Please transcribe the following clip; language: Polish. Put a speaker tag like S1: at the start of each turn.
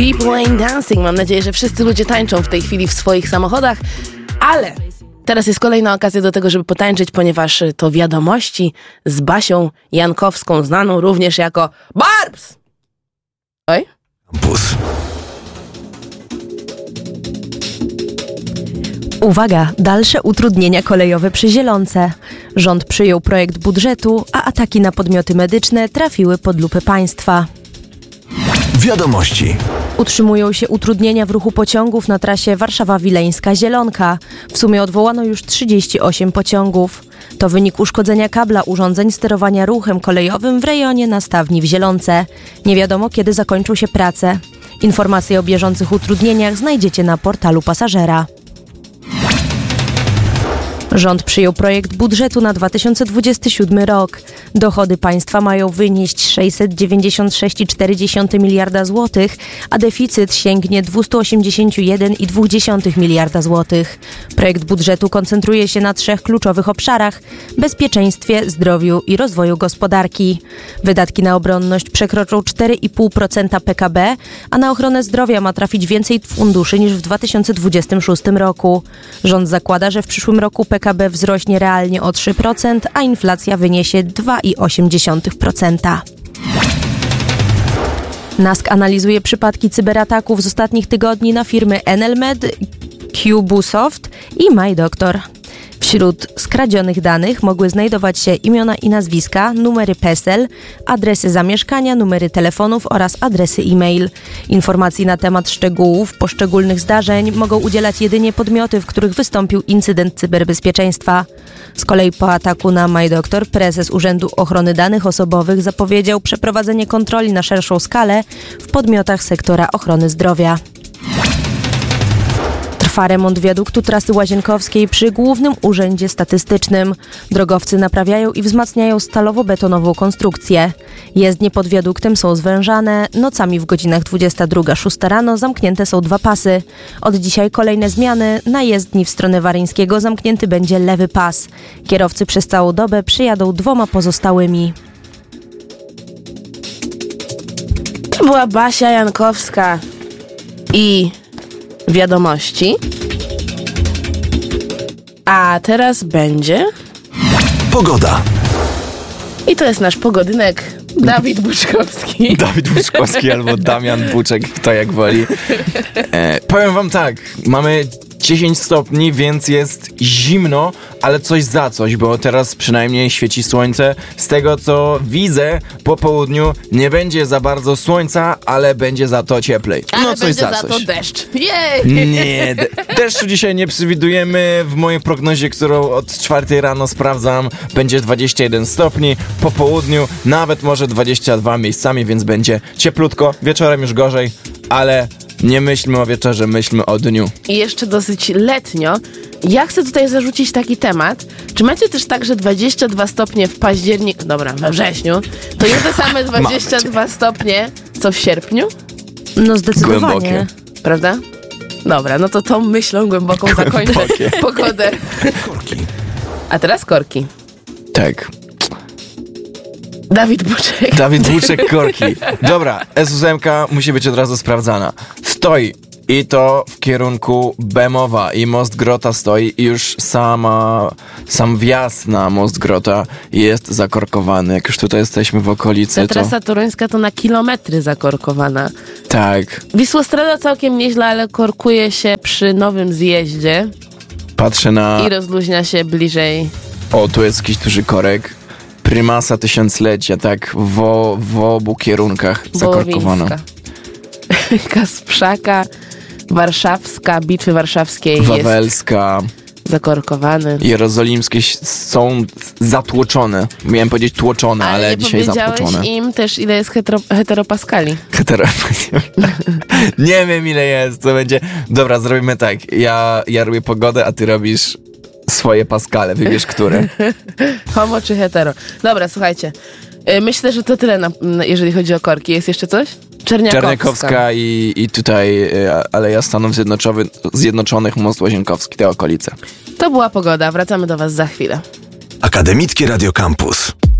S1: People Ain't Dancing. Mam nadzieję, że wszyscy ludzie tańczą w tej chwili w swoich samochodach, ale teraz jest kolejna okazja do tego, żeby potańczyć, ponieważ to wiadomości z Basią Jankowską, znaną również jako Barbs. Oj?
S2: Campus.
S3: Uwaga, dalsze utrudnienia kolejowe przy Zielonce. Rząd przyjął projekt budżetu, a ataki na podmioty medyczne trafiły pod lupę państwa.
S2: Wiadomości.
S3: Utrzymują się utrudnienia w ruchu pociągów na trasie Warszawa-Wileńska-Zielonka. W sumie odwołano już 38 pociągów. To wynik uszkodzenia kabla urządzeń sterowania ruchem kolejowym w rejonie nastawni w Zielonce. Nie wiadomo, kiedy zakończą się prace. Informacje o bieżących utrudnieniach znajdziecie na portalu pasażera. Rząd przyjął projekt budżetu na 2027 rok. Dochody państwa mają wynieść 696,4 miliarda złotych, a deficyt sięgnie 281,2 miliarda złotych. Projekt budżetu koncentruje się na 3 kluczowych obszarach: bezpieczeństwie, zdrowiu i rozwoju gospodarki. Wydatki na obronność przekroczą 4,5% PKB, a na ochronę zdrowia ma trafić więcej funduszy niż w 2026 roku. Rząd zakłada, że w przyszłym roku PKB wzrośnie realnie o 3%, a inflacja wyniesie 2,8%. NASK analizuje przypadki cyberataków z ostatnich tygodni na firmy Enelmed, Cubusoft i MyDoctor. Wśród skradzionych danych mogły znajdować się imiona i nazwiska, numery PESEL, adresy zamieszkania, numery telefonów oraz adresy e-mail. Informacji na temat szczegółów poszczególnych zdarzeń mogą udzielać jedynie podmioty, w których wystąpił incydent cyberbezpieczeństwa. Z kolei po ataku na MyDoctor prezes Urzędu Ochrony Danych Osobowych zapowiedział przeprowadzenie kontroli na szerszą skalę w podmiotach sektora ochrony zdrowia. Trwa remont wiaduktu trasy Łazienkowskiej przy Głównym Urzędzie Statystycznym. Drogowcy naprawiają i wzmacniają stalowo-betonową konstrukcję. Jezdnie pod wiaduktem są zwężane. Nocami w godzinach 22-6 rano zamknięte są 2 pasy. Od dzisiaj kolejne zmiany. Na jezdni w stronę Waryńskiego zamknięty będzie lewy pas. Kierowcy przez całą dobę przyjadą 2 pozostałymi.
S1: To była Basia Jankowska i wiadomości. A teraz będzie
S2: Pogoda.
S1: i to jest nasz pogodynek Dawid Buczkowski.
S4: Dawid Buczkowski albo Damian Buczek, kto jak woli. Powiem wam tak, mamy 10 stopni, więc jest zimno, ale coś za coś, bo teraz przynajmniej świeci słońce. Z tego co widzę, po południu nie będzie za bardzo słońca, ale będzie za to cieplej.
S1: Ale
S4: no coś
S1: będzie
S4: za
S1: za to
S4: coś.
S1: deszcz. Jej!
S4: Nie, deszczu dzisiaj nie przewidujemy. W mojej prognozie, którą od 4 rano sprawdzam, będzie 21 stopni. Po południu nawet może 22 miejscami, więc będzie cieplutko. Wieczorem już gorzej, ale nie myślmy o wieczorze, myślmy o dniu.
S1: I jeszcze dosyć letnio. Ja chcę tutaj zarzucić taki temat. Czy macie też tak, że 22 stopnie w październiku, dobra, we wrześniu, to nie te same 22 stopnie, co w sierpniu?
S3: No zdecydowanie.
S4: Głębokie.
S1: Prawda? Dobra, no to tą myślą głęboką zakończę pogodę.
S2: Korki.
S1: A teraz korki.
S4: Tak.
S1: Dawid Buczek.
S4: Dawid Buczek, korki. Dobra, S8 musi być od razu sprawdzana. Stoi. I to w kierunku Bemowa i Most Grota stoi i już sam wjazd na Most Grota jest zakorkowany. Jak już tutaj jesteśmy w okolicy,
S1: Ta
S4: to...
S1: trasa toruńska to na kilometry zakorkowana.
S4: Tak.
S1: Wisłostrada całkiem nieźle, ale korkuje się przy nowym zjeździe
S4: Patrzę na...
S1: i rozluźnia się bliżej.
S4: O, tu jest jakiś duży korek. Prymasa tysiąclecia, tak w obu kierunkach zakorkowano.
S1: Wołomińska. Kasprzaka, Warszawska, Bitwy Warszawskiej
S4: Wawelska,
S1: jest zakorkowany.
S4: jerozolimskie są zatłoczone. Miałem powiedzieć tłoczone, ale
S1: nie
S4: dzisiaj zatłoczone.
S1: powiedziałeś im też, ile jest heteropaskali.
S4: Nie wiem, ile jest, to będzie... Dobra, zrobimy tak. Ja robię pogodę, a ty robisz swoje paskale. Wybierz, które.
S1: Homo czy hetero? Dobra, słuchajcie. Myślę, że to tyle, jeżeli chodzi o korki. Jest jeszcze coś?
S4: Czerniakowska i tutaj Aleja Stanów Zjednoczonych, Most Łazienkowski, te okolice.
S1: To była pogoda. Wracamy do was za chwilę.
S2: Akademickie Radio Campus.